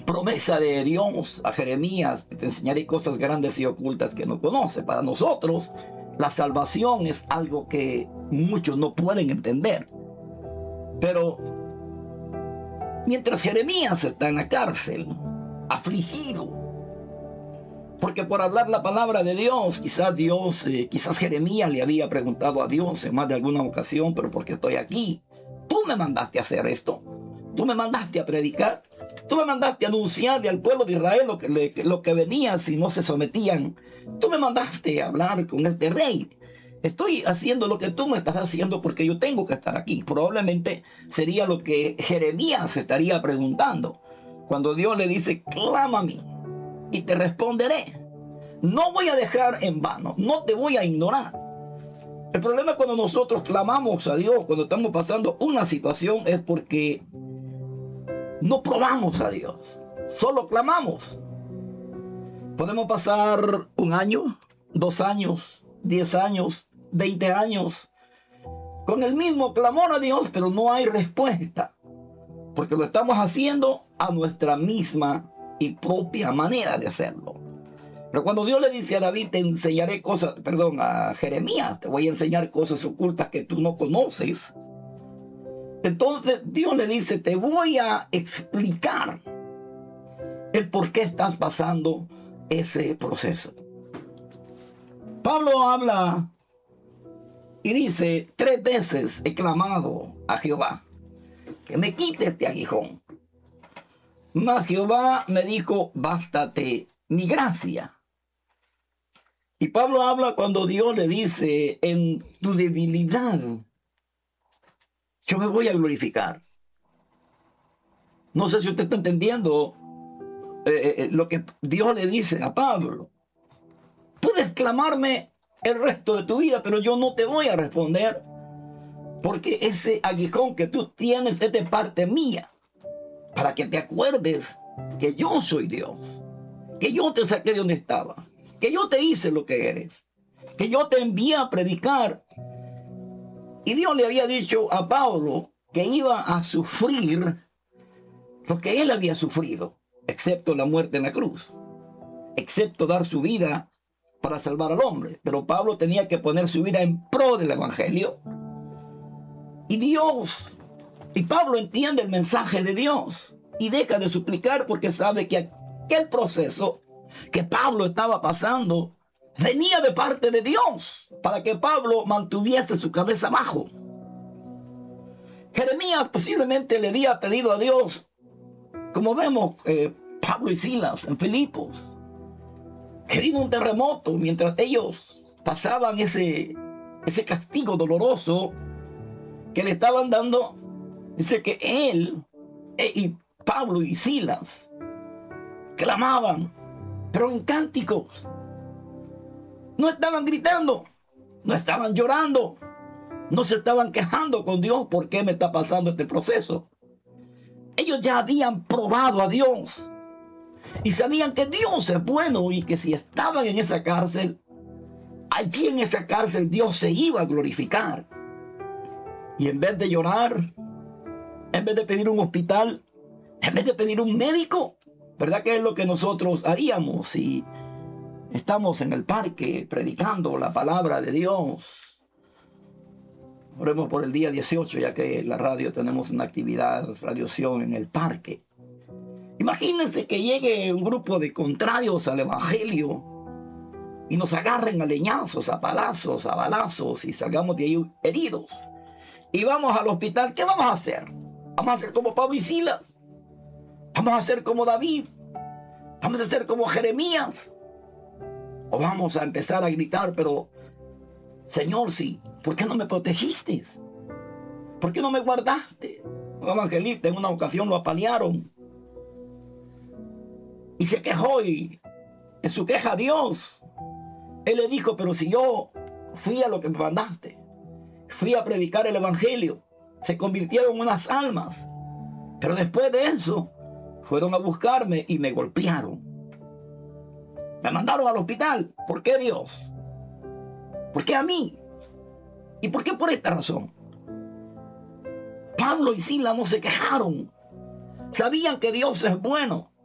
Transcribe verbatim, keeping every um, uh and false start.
promesa de Dios a Jeremías: te enseñaré cosas grandes y ocultas que no conoces. Para nosotros, la salvación es algo que muchos no pueden entender. Pero mientras Jeremías está en la cárcel, afligido, porque por hablar la palabra de Dios, quizás Dios, eh, quizás Jeremías le había preguntado a Dios en más de alguna ocasión: pero ¿por qué estoy aquí? Tú me mandaste a hacer esto, tú me mandaste a predicar, tú me mandaste a anunciarle al pueblo de Israel lo que, le, lo que venía si no se sometían, tú me mandaste a hablar con este rey. Estoy haciendo lo que tú me estás haciendo porque yo tengo que estar aquí. Probablemente sería lo que Jeremías estaría preguntando cuando Dios le dice: clama a mí y te responderé. No voy a dejar en vano, no te voy a ignorar. El problema es cuando nosotros clamamos a Dios, cuando estamos pasando una situación, es porque no probamos a Dios, solo clamamos. Podemos pasar un año, dos años, diez años, veinte años con el mismo clamor a Dios, pero no hay respuesta, porque lo estamos haciendo a nuestra misma y propia manera de hacerlo. Pero cuando Dios le dice a David: te enseñaré cosas, perdón, a Jeremías, te voy a enseñar cosas ocultas que tú no conoces, entonces Dios le dice: te voy a explicar el por qué estás pasando ese proceso. Pablo habla y dice: tres veces he clamado a Jehová que me quite este aguijón. Mas Jehová me dijo: bástate mi gracia. Y Pablo habla cuando Dios le dice: en tu debilidad yo me voy a glorificar. No sé si usted está entendiendo eh, eh, lo que Dios le dice a Pablo. Puedes clamarme el resto de tu vida, pero yo no te voy a responder, porque ese aguijón que tú tienes es de parte mía, para que te acuerdes que yo soy Dios, que yo te saqué de donde estaba, que yo te hice lo que eres, que yo te envié a predicar. Y Dios le había dicho a Pablo que iba a sufrir lo que él había sufrido, excepto la muerte en la cruz, excepto dar su vida para salvar al hombre. Pero Pablo tenía que poner su vida en pro del evangelio. Y Dios, y Pablo entiende el mensaje de Dios y deja de suplicar, porque sabe que aquel proceso que Pablo estaba pasando venía de parte de Dios, para que Pablo mantuviese su cabeza abajo. Jeremías posiblemente le había pedido a Dios, como vemos eh, Pablo y Silas en Filipos, que vino un terremoto mientras ellos pasaban ese, ese castigo doloroso que le estaban dando. Dice que él eh, y Pablo y Silas clamaban, pero en cánticos. No estaban gritando, no estaban llorando, no se estaban quejando con Dios: ¿por qué me está pasando este proceso? Ellos ya habían probado a Dios y sabían que Dios es bueno, y que si estaban en esa cárcel, allí en esa cárcel Dios se iba a glorificar. Y en vez de llorar, en vez de pedir un hospital, en vez de pedir un médico, ¿verdad que es lo que nosotros haríamos si estamos en el parque predicando la palabra de Dios? Oremos por el día dieciocho, ya que en la radio tenemos una actividad, radiación en el parque. Imagínense que llegue un grupo de contrarios al evangelio y nos agarren a leñazos, a palazos, a balazos, y salgamos de ahí heridos. Y vamos al hospital. ¿Qué vamos a hacer? ¿Vamos a hacer como Pablo y Silas? ¿Vamos a hacer como David? ¿Vamos a hacer como Jeremías? ¿O vamos a empezar a gritar: pero Señor, sí, ¿por qué no me protegiste? ¿Por qué no me guardaste? Un evangelista en una ocasión lo apalearon y se quejó, y en su queja a Dios, él le dijo: pero si yo fui a lo que me mandaste, fui a predicar el evangelio, se convirtieron en unas almas, pero después de eso fueron a buscarme y me golpearon, me mandaron al hospital. ¿Por qué, Dios? ¿Por qué a mí? ¿Y por qué por esta razón? Pablo y Silas no se quejaron. Sabían que Dios es bueno.